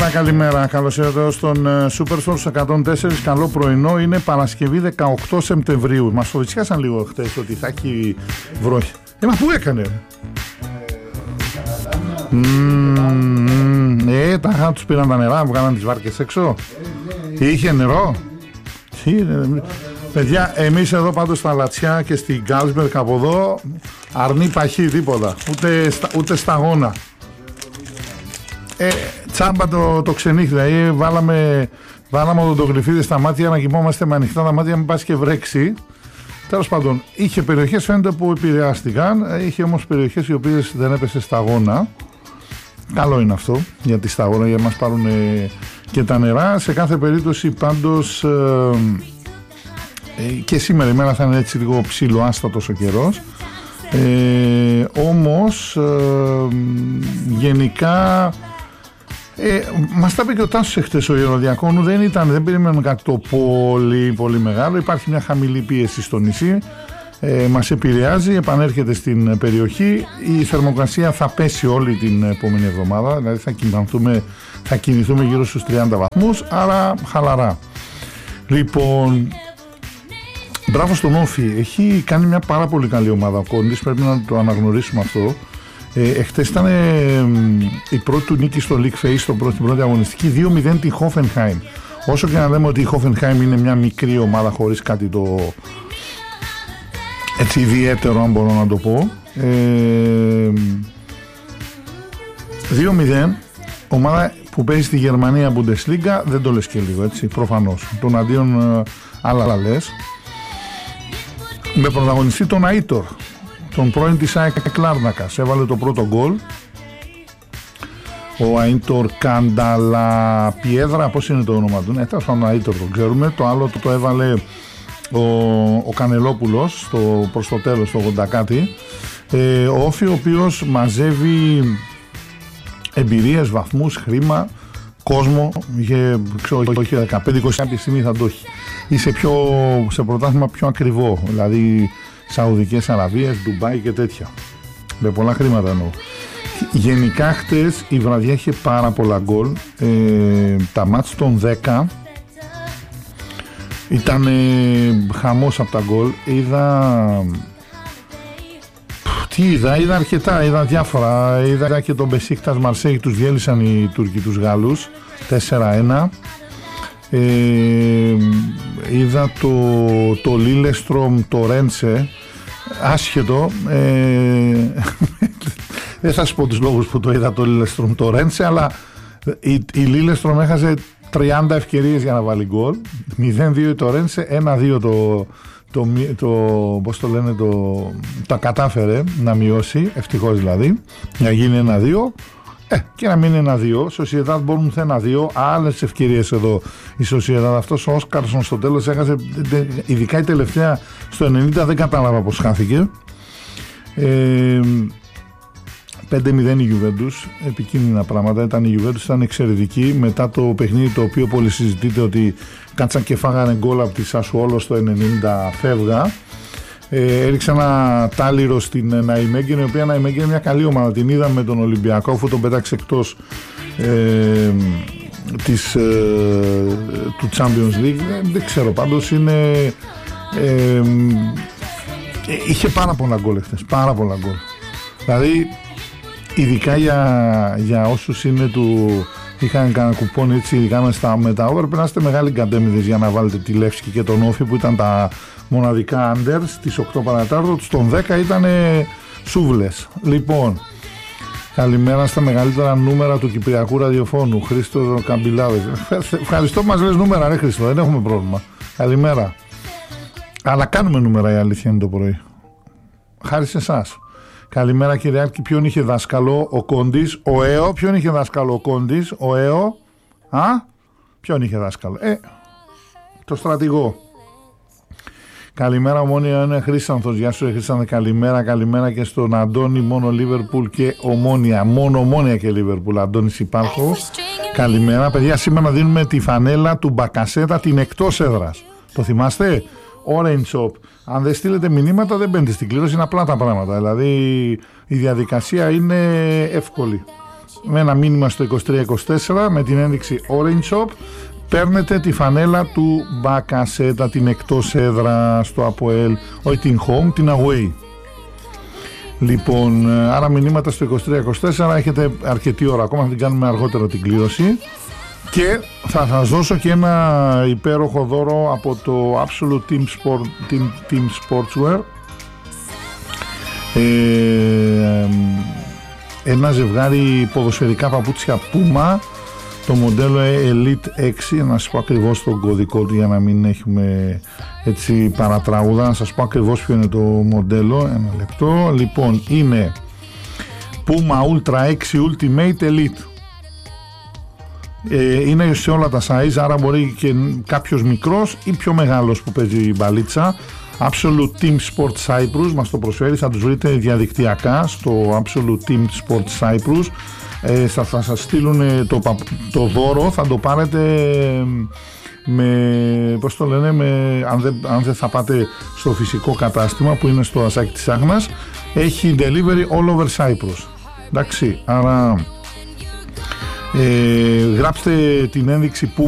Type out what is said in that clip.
Καλημέρα. Καλώς ήρθατε στον Superstore 104. Καλό πρωινό. Είναι Παρασκευή 18 Σεπτεμβρίου. Μας φοβητσιάσαν λίγο χτες ότι θα έχει βροχή. Μα πού έκανε? Τα χά τους πήραν τα νερά, βγάλαν τις βάρκες έξω. Είχε νερό. Παιδιά, εμείς εδώ πάντως στα Λατσιά και στην Γκάλσμπεργκ από εδώ, αρνή παχύ, τίποτα. Ούτε σταγόνα. Τσάμπα το ξενύχτη. Δηλαδή βάλαμε οδοντογλυφίδες στα μάτια να κοιμόμαστε με ανοιχτά τα μάτια, μην πας και βρέξει. Τέλος πάντων, είχε περιοχές φαίνεται που επηρεάστηκαν, είχε όμως περιοχές οι οποίες δεν έπεσε σταγόνα. Καλό είναι αυτό για τη σταγόνα, για να μας πάρουν και τα νερά. Σε κάθε περίπτωση πάντως και σήμερα η μέρα θα είναι έτσι λίγο ψιλοάστατος ο καιρός. Όμως γενικά μας τα είπε και ο Τάσος εχθές ο Ιεροδιακόνου, δεν περιμένουμε κάτι το πολύ πολύ μεγάλο. Υπάρχει μια χαμηλή πίεση στο νησί, μας επηρεάζει, επανέρχεται στην περιοχή. Η θερμοκρασία θα πέσει όλη την επόμενη εβδομάδα, δηλαδή θα κινηθούμε γύρω στους 30 βαθμούς, άρα χαλαρά. Λοιπόν, μπράβο στον Όφη, έχει κάνει μια πάρα πολύ καλή ομάδα ο Κόντις, πρέπει να το αναγνωρίσουμε αυτό. Εχθές ήταν η πρώτη του νίκη στο League Face, στην πρώτη αγωνιστική, 2-0 τη Hoffenheim. Όσο και να λέμε ότι η Hoffenheim είναι μια μικρή ομάδα χωρίς κάτι το έτσι ιδιαίτερο, αν μπορώ να το πω, 2-0, ομάδα που παίζει στη Γερμανία Bundesliga, δεν το λες και λίγο, έτσι, προφανώς, τον αντίον άλλα λες, με πρωταγωνιστή τον Αίtor, τον πρώην της ΑΕΚ Λάρνακας. Έβαλε το πρώτο γκολ ο Αίtor Κανταλαπιέδρα, πώς είναι το όνομα του? Τέλος πάντων ο Αίtor το ξέρουμε. Το άλλο το έβαλε ο Κανελόπουλος προς το τέλος, το 80 κάτι. Ο Όφη, ο οποίος μαζεύει εμπειρίες, βαθμούς, χρήμα, κόσμο. Είχε 15-20 κάποια στιγμή θα το έχει. Είσαι σε πρωτάθλημα πιο ακριβό, δηλαδή Σαουδικές Αραβίες, Ντουμπάι και τέτοια. Με πολλά χρήματα εννοώ. Γενικά χτες η βραδιά είχε πάρα πολλά γκολ. Τα μάτς των 10 ήταν χαμός από τα γκολ. Είδα αρκετά, είδα διάφορα. Είδα και τον Μπεσίκτας Μαρσέη, τους διέλυσαν οι Τούρκοι τους Γάλλους 4-1. Είδα το Λίλεστρομ, το Ρένσε, άσχετο, δεν θα σου πω τους λόγους που το είδα το Λίλεστρομ, το Ρένσε, αλλά η Λίλεστρομ έχασε 30 ευκαιρίες για να βάλει γκολ, 0-2 το Ρένσε, 1-2 πώς το λένε, τα κατάφερε να μειώσει, ευτυχώς δηλαδή, να γίνει 1-2. Και να μην είναι 1-2. Σοσιεδάδ μπορούν να 1-2. Άλλες ευκαιρίες εδώ η Σοσιεδάδ. Αυτός ο Όσκαρσον στο τέλος έχασε, ειδικά η τελευταία στο 90, δεν κατάλαβα πως χάθηκε. 5-0 η Γιουβέντους, επικίνδυνα πράγματα. Η Γιουβέντους ήταν εξαιρετική μετά το παιχνίδι το οποίο πολύ συζητείται, ότι κάτσαν και φάγανε γκολ από τη Σασουόλο στο 90 φεύγα. Έριξε ένα τάλιρο στην Ναϊμέγγεν, η οποία Ναϊμέγγεν είναι μια καλή ομάδα. Την είδαμε με τον Ολυμπιακό, αφού τον πέταξε εκτός του Champions League. Δεν ξέρω, πάντως είχε πάρα πολλά γκολ χθες, πάρα πολλά γκολ. Δηλαδή ειδικά για όσους είναι είχαν κανένα κουπόνι, έτσι, ειδικά με τα over, περάσετε μεγάλοι καντέμιδες για να βάλετε τη Λεύσκη και τον Όφη, που ήταν τα μοναδικά under στις 8 παρατάρτο. Στον 10 ήταν σούβλες. Λοιπόν, καλημέρα στα μεγαλύτερα νούμερα του Κυπριακού ραδιοφώνου, Χρήστος Καμπυλάδης. Ευχαριστώ που μας λες νούμερα, ρε Χρήστο, δεν έχουμε πρόβλημα. Καλημέρα. Αλλά κάνουμε νούμερα, η αλήθεια είναι, το πρωί. Χάρη σε εσάς. Καλημέρα κύριε Άλκη, ποιον είχε δάσκαλο ο Κόντις? Ο ΕΟ. Ποιον είχε δάσκαλο ο Κόντις? Ο ΕΟ. Ποιον είχε δάσκαλο? Το στρατηγό. Καλημέρα, Ομόνια, είναι Χρήστανθος. Γεια σου, Χρήστανθε. Καλημέρα και στον Αντώνη. Μόνο Λίβερπουλ και Ομόνια. Μόνο Ομόνια και Λίβερπουλ. Αντώνης υπάρχω. Καλημέρα, παιδιά. Σήμερα δίνουμε τη φανέλα του Μπακασέτα, την εκτός έδρας. Το θυμάστε? Orange Shop. Αν δεν στείλετε μηνύματα, δεν μπαίνετε στην κλήρωση. Είναι απλά τα πράγματα. Δηλαδή η διαδικασία είναι εύκολη. με ένα μήνυμα στο 2324 με την ένδειξη Orange Shop παίρνετε τη φανέλα του Μπακασέτα, την εκτός έδρα στο ΑΠΟΕΛ, όχι την home, την away. Λοιπόν, άρα μηνύματα στο 2324, έχετε αρκετή ώρα ακόμα, θα την κάνουμε αργότερα την κλήρωση. Και θα σας δώσω και ένα υπέροχο δώρο από το Absolute Team Sportswear. Ένα ζευγάρι ποδοσφαιρικά παπούτσια Puma, το μοντέλο Elite 6, να σας πω ακριβώς τον κωδικό του για να μην έχουμε έτσι παρατράγουδα, να σας πω ακριβώς ποιο είναι το μοντέλο, ένα λεπτό. Λοιπόν, είναι Puma Ultra 6 Ultimate Elite. Είναι σε όλα τα size, άρα μπορεί και κάποιος μικρός ή πιο μεγάλος που παίζει μπαλίτσα. Absolute Team Sport Cyprus μας το προσφέρει, θα τους βρείτε διαδικτυακά στο Absolute Team Sport Cyprus. Θα σας στείλουν το δώρο, θα το πάρετε πώς το λένε, αν δεν θα πάτε στο φυσικό κατάστημα που είναι στο Ασάκι της Άχνας, έχει delivery all over Cyprus. Εντάξει, άρα γράψτε την ένδειξη που